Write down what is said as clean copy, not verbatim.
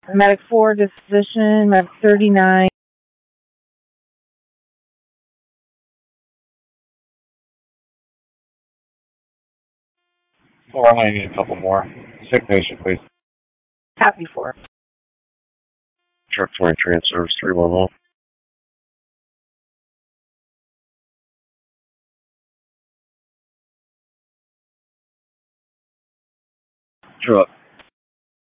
Medic 4, disposition, Medic 39. Four, I might need a couple more. Sick patient, please. Happy 4. Truck 20 transfers 311. Truck